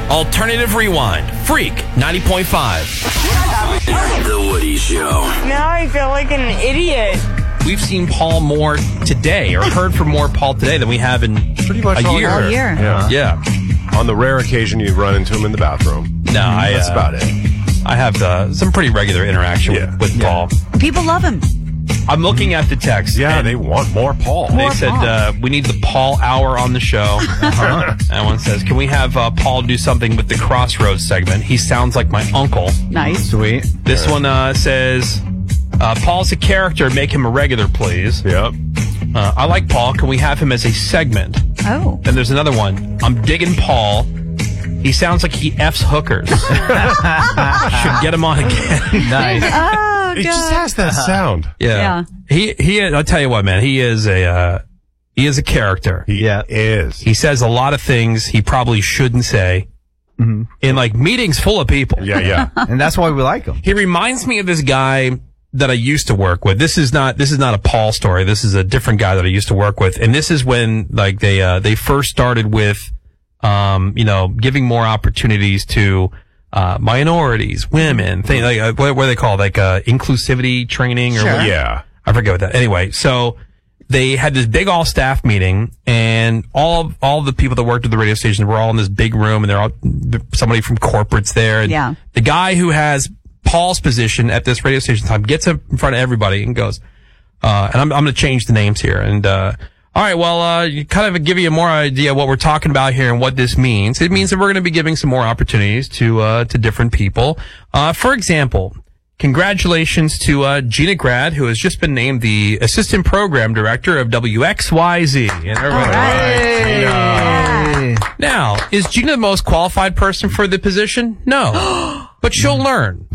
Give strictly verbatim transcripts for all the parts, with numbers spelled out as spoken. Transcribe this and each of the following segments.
Alternative Rewind. Freak ninety point five. The Woody Show. Now I feel like an idiot. We've seen Paul more today, or heard from more Paul today than we have in Pretty much a all year. year. year. Yeah. Yeah. On the rare occasion you run into him in the bathroom. No, I, That's uh, about it. I have uh, some pretty regular interaction Yeah. with, with Paul. People love him. I'm looking at the text. Yeah, and they want more Paul. They More said Paul. uh, we need the Paul hour on the show. Uh-huh. And one says, can we have uh, Paul do something with the Crossroads segment? He sounds like my uncle. Nice. Sweet. This one uh, says, uh, Paul's a character. Make him a regular, please. Yep. Uh, I like Paul. Can we have him as a segment? Oh. Then there's another one. I'm digging Paul. He sounds like he F's hookers. Should get him on again. Nice. Oh, It just God. has that sound. Yeah. Yeah. He, he, I'll tell you what, man. He is a, uh, he is a character. He Yeah. is. He says a lot of things he probably shouldn't say Mm-hmm. in like meetings full of people. Yeah, yeah. And that's why we like him. He reminds me of this guy that I used to work with. This is not, this is not a Paul story. This is a different guy that I used to work with. And this is when like they, uh, they first started with, um, you know, giving more opportunities to, uh, minorities, women, things like, uh, what, what are they called? Like, uh, inclusivity training or Sure. what? Yeah. I forget what that. Anyway, so they had this big all staff meeting, and all all the people that worked at the radio station were all in this big room, and they're all somebody from corporate's there. And Yeah. the guy who has Paul's position at this radio station time gets up in front of everybody and goes, uh, and I'm I'm going to change the names here. And uh, all right, well, uh, you kind of give you more idea what we're talking about here and what this means. It means that we're going to be giving some more opportunities to uh, to different people. Uh, for example. Congratulations to uh, Gina Grad, who has just been named the Assistant Program Director of W X Y Z. And everybody, Hey. Yeah. now, is Gina the most qualified person for the position? No. But she'll learn.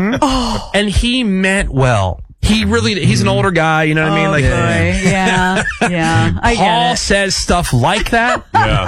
And he meant well. He really, he's an older guy, you know what I mean? Oh, Like, boy. Yeah. Yeah. I Paul get it. says stuff like that,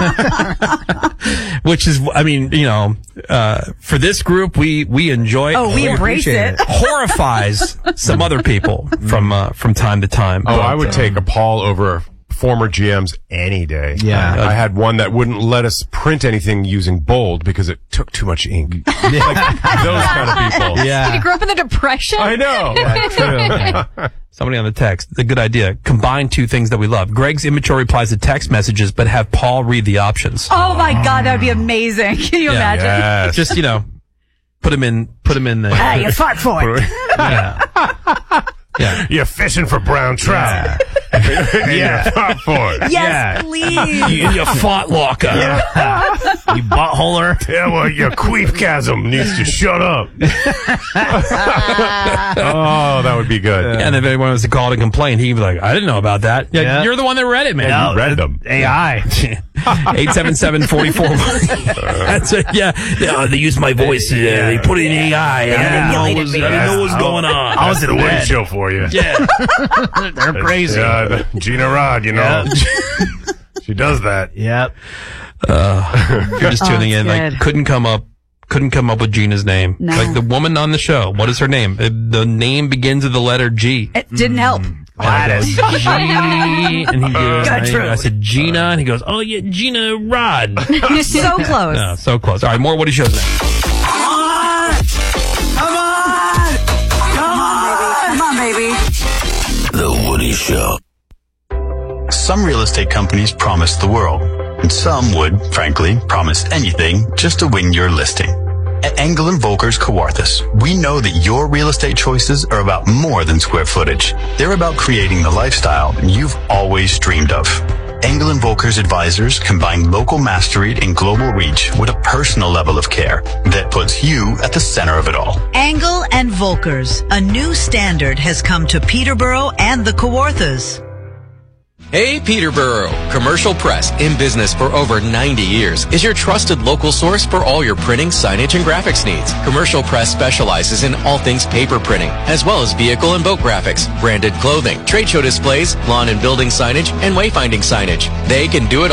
Yeah. which is, I mean, you know, uh, for this group, we, we enjoy Oh, we hor- embrace appreciate it. it. horrifies some other people from, uh, from time to time. Oh, I But, would uh, take a Paul over former G Ms any day. Yeah. I had one that wouldn't let us print anything using bold because it took too much ink. Like those kind of people. Did you Yeah. grow up in the Depression? I know. Yeah, true. Somebody on the text, a good idea. Combine two things that we love. Greg's immature replies to text messages, but have Paul read the options. Oh, my God. That would be amazing. Can you Yeah. imagine? Yes. Just, you know, put him in, put him in the, Hey, you fought for it. yeah. Yeah. You're fishing for brown trout. Yeah. Fought for it. Yes, Yeah. please. You, you fought locker. You buttholer. Yeah, well, your queef chasm needs to shut up. Oh, that would be good. And if anyone was to call to complain, he'd be like, I didn't know about that. Yeah, Yeah. you're the one that read it, man. Yeah. You read them. A I. eight seven seven, four four That's it. Yeah. yeah. They used my voice. Uh, They put it in A I. I didn't know what was, I didn't know what was going on. I was in the Woody bed. Show for you. Yeah. They're crazy. Uh, Gina Rod, you know. She does that. Yep. You're just Oh, tuning it's in. Like, good. couldn't come up, couldn't come up with Gina's name. No. Like the woman on the show. What is her name? Uh, The name begins with the letter G. It didn't help. Gladys. G. And he goes, Gertrude. I, I said Gina, and he goes, oh yeah, Gina Rod. So close. No, so close. All right, more Woody shows next. Come on, baby. The Woody Show. Some real estate companies promise the world, and some would, frankly, promise anything just to win your listing. At Engel and Volkers Kawarthus, we know that your real estate choices are about more than square footage. They're about creating the lifestyle you've always dreamed of. Engel and Volkers advisors combine local mastery and global reach with a personal level of care that puts you at the center of it all. Engel and Volkers, a new standard has come to Peterborough and the Kawarthas. Hey Peterborough, Commercial Press, in business for over ninety years, is your trusted local source for all your printing, signage, and graphics needs. Commercial Press specializes in all things paper printing, as well as vehicle and boat graphics, branded clothing, trade show displays, lawn and building signage, and wayfinding signage. They can do it